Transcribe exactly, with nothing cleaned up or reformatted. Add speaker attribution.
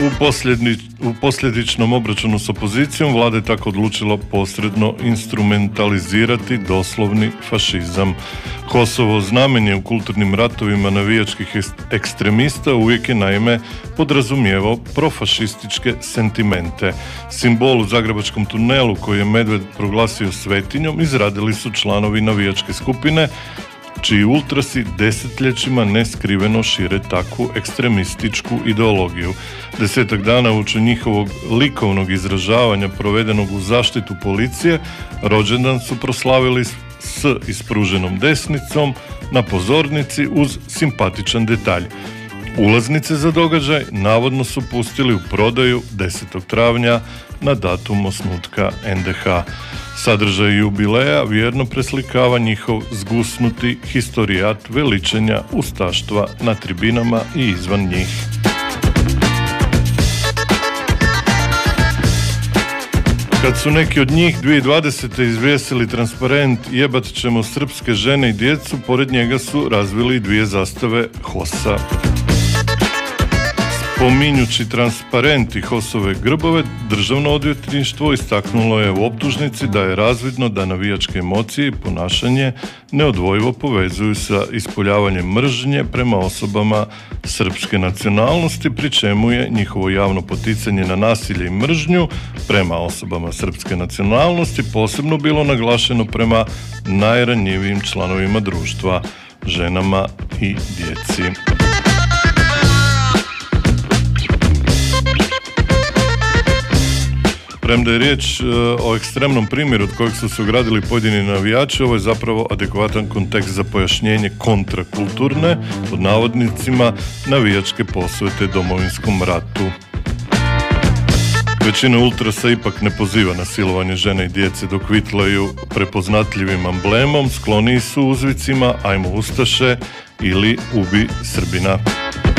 Speaker 1: U, posljedni, u posljedičnom obračunu s opozicijom vlada je tako odlučila posredno instrumentalizirati doslovni fašizam. Kosovo znamenje u kulturnim ratovima navijačkih ekstremista uvijek je naime podrazumijevao profašističke sentimente. Simbol u zagrebačkom tunelu koji je Medved proglasio svetinjom izradili su članovi navijačke skupine čiji ultrasi desetljećima neskriveno šire takvu ekstremističku ideologiju. Desetak dana uoči njihovog likovnog izražavanja provedenog u zaštitu policije, rođendan su proslavili s ispruženom desnicom na pozornici uz simpatičan detalj. Ulaznice za događaj navodno su pustili u prodaju desetog travnja na datum osnutka en de ha. Sadržaj jubileja vjerno preslikava njihov zgusnuti historijat veličenja ustaštva na tribinama i izvan njih. Kad su neki od njih dvije tisuće dvadesete izvjesili transparent "Jebat ćemo srpske žene i djecu", pored njega su razvili dvije zastave hosa. Pominjući transparent i hosove grbove, Državno odvjetništvo istaknulo je u optužnici da je razvidno da navijačke emocije i ponašanje neodvojivo povezuju sa ispoljavanjem mržnje prema osobama srpske nacionalnosti, pri čemu je njihovo javno poticanje na nasilje i mržnju prema osobama srpske nacionalnosti posebno bilo naglašeno prema najranjivijim članovima društva, ženama i djeci. Premda je riječ o ekstremnom primjeru od kojeg su se ogradili pojedini navijači, ovo je zapravo adekvatan kontekst za pojašnjenje kontrakulturne, pod navodnicima, navijačke posvete Domovinskom ratu. Većina ultrasa ipak ne poziva na silovanje žene i djece, dok vitlaju prepoznatljivim amblemom, skloniji su uzvicima "Ajmo Ustaše" ili "Ubi Srbina".